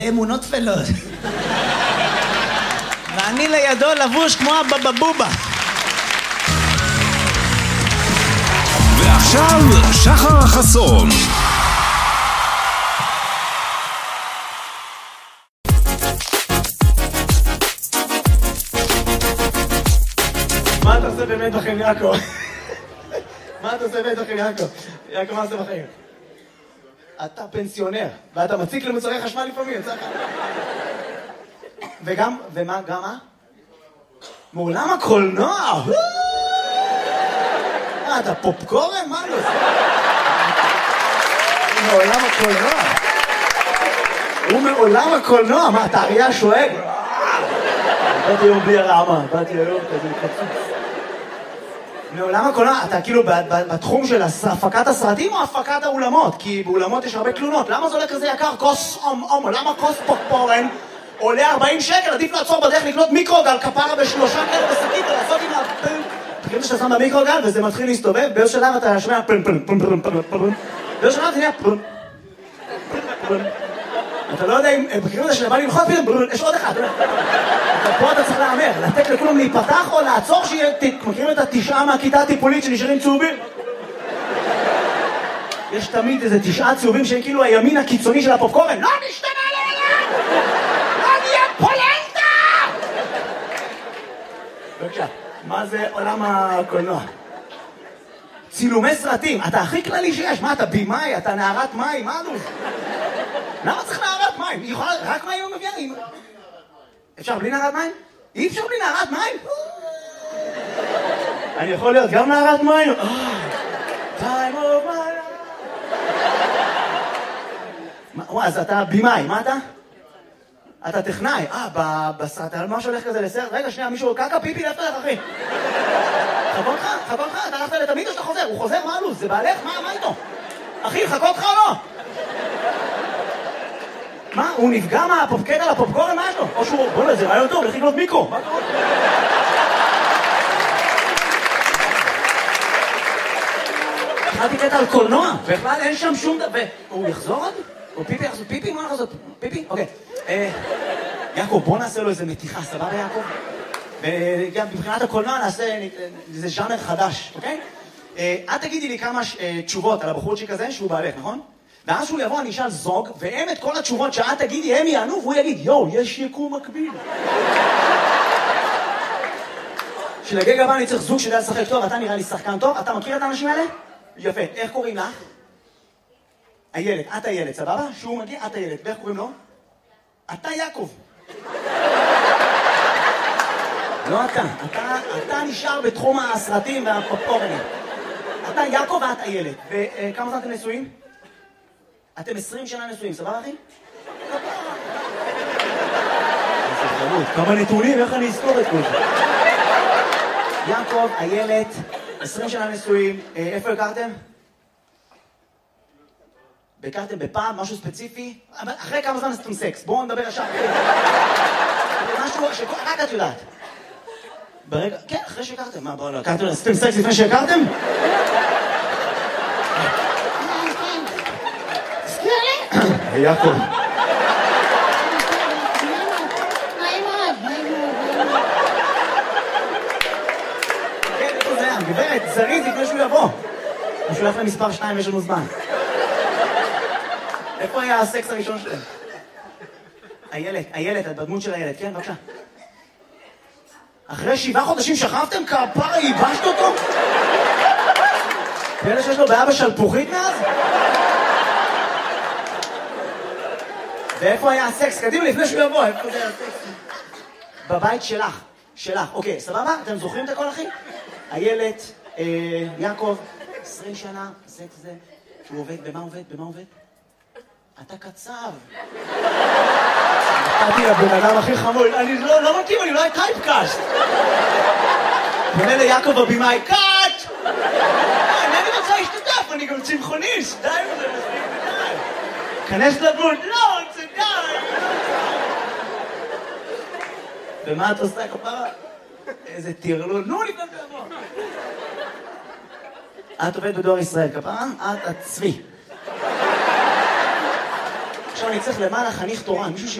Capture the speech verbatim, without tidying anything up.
אמונות תפלות. ואני לידו לבוש כמו הבבבובה. ועכשיו שחר חסון. מה אתה עושה באמת בחיים, יעקב? מה אתה עושה באמת בחיים, יעקב? יעקב, מה עושה בחיים? אתה פנסיונר, ואתה מציק למוצרי חשמל לפעמים, יצא לך. וגם, ומה, גם מה? מעולם הקולנוע! מה, אתה פופקורן? מה לא עושה? מעולם הקולנוע. הוא מעולם הקולנוע, מה, אתה אריה שואג? באתי היום בלי הרעמה, באתי היום כזה קצוץ. מעולם הקולנוע, אתה כאילו בתחום של הפקת הסרטים או הפקת האולמות? כי באולמות יש הרבה תלונות. למה זה עולה כזה יקר? כוס אום אום, למה כוס פופקורן עולה ארבעים שקל? עדיף לעצור בדרך לקנות מיקרוגל כפרה בשלושה כאלה בשקית ולעשות עם הפן. תקראו שאתה שם במיקרוגל וזה מתחיל להסתובב, באיזו שלב אתה שומע פן פן פן פן פן פן. באיזו שלב זה נהיה פן פן. אתה לא יודע אם, בקריאות הזה שבא ללחוץ פתאום, יש עוד אחד. פה אתה צריך לאמר, לתת לכולם להיפתח או לעצור שיהיה, מכירים את התשעה מהכיתה הטיפולית שנשארים צהובים? יש תמיד איזה תשעה צהובים שהם כאילו הימין הקיצוני של הפופקורן. לא נשתנה לעולם! לא נהיה פולנטה! בבקשה, מה זה עולם הקולנוע? צילומי סרטים, אתה הכי כללי שיש. מה, אתה בימאי, אתה נערת מים, מה נו? למה צריך נערת מים? היא יכולה, רק מים הוא מביאה? אפשר בלי נערת מים? אי אפשר בלי נערת מים? אני יכול להיות גם נערת מים? time of my life. אז אתה בימאי, מה אתה? אתה טכנאי. אה, בסרט, על מה שהולך כזה לסרט? רגע, שנייה, מישהו קקה פיפי לאפתר לך, אחי. חכו אותך, חכו אותך, אתה הלכת לתמיד או שאתה חוזר? הוא חוזר, מה הלו"ז? זה בעלך? מה איתו? אחי, חכו אותך או לא? מה? הוא נפגע מהפופקט על הפופקורן? מה יש לו? או שהוא... בוא נה, זה רעיון טוב, לך לקנות מיקרו. מה קורה? התחלתי קטע על קולנוע, בכלל אין שם שום דבר. הוא יחזור עוד? או פיפי יחזור? פיפי? מה יחזור? פיפי? אוקיי. יעקב, בוא נעשה לו איזה מתיחה, סבבה יעקב? וגם מבחינת הקולנוע נעשה איזה ז'אנר חדש, אוקיי? את תגידי לי כמה תשובות על הבחורצ'יק הזה שהוא בעלך, נכון? ואז שהוא יבוא, אני אשאל זוג, והם את כל התשובות שאת תגידי, הם יענו, והוא יגיד, יואו, יש יקום מקביל. שלגג הבא אני צריך זוג שיודע לשחק טוב, אתה נראה לי שחקן טוב, אתה מכיר את האנשים האלה? יפה, איך קוראים לך? הילד, את הילד, סבבה? שהוא מגיע, את הילד, ואיך קוראים לו? אתה יעקב. לא אתה, אתה, אתה נשאר בתחום הסרטים והפופקורנים. אתה יעקב ואת הילד. וכמה זמן אתם נשואים? אתם עשרים שנה נשואים, סבבה אחי? כמה נתונים, איך אני אזכור את כל זה? יעקב, הילד, עשרים שנה נשואים, איפה הכרתם? הכרתם בפעם, משהו ספציפי? אחרי כמה זמן עשיתם סקס? בואו נדבר ישר. משהו שרק את יודעת. ברגע, כן, אחרי שהכרתם. מה, בואו, הכרתם, עשיתם סקס לפני שהכרתם? תזכיר לי? יעקב. נעים מאוד, נעים מאוד. כן, איפה זה היה? גברת, זריז לפני שהוא יבוא. הוא שולח למספר שתיים, יש לנו זמן. איפה היה הסקס הראשון שלהם? הילד, הילד, את בדמות של הילד, כן, בבקשה. אחרי שבעה חודשים שכבתם? כפרה, ייבשת אותו? כאלה שיש לו בעיה בשלפוחית מאז? ואיפה היה הסקס? קדימה, לפני שהוא יבוא, איפה זה היה הסקס? בבית שלך, שלך, אוקיי, סבבה? אתם זוכרים את הכל, אחי? הילד, יעקב, עשרים שנה, סקס זה, שהוא עובד, במה עובד? במה עובד? אתה קצב. נתתי לבן אדם הכי חמור, אני לא מתאים, אני אולי טייפקאסט. פונה ליעקב הבימאי, קאט! אני רוצה להשתתף, אני גם צמחוניסט, די וזה מספיק די. כנס לדמות, לא, זה די. ומה את עושה כפרה? איזה תירלול, נו לפני תבוא. את עובדת בדואר ישראל, כפרה? את עצבי. עכשיו אני צריך למעלה חניך תורן, מישהו ש...